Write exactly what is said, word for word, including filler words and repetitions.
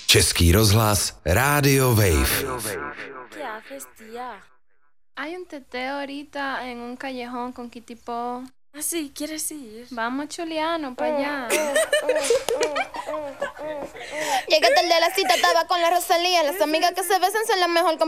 Český rozhlas, Rádio Wave. ¿Qué haces, tía? Hay un teteo ahorita en un callejón con Kitipo. Ah, sí, ¿quieres ir? Vamos, Chuliano, para allá. Llegué tarde a la cita, estaba con la Rosalía. Las amigas que se besan son las mejor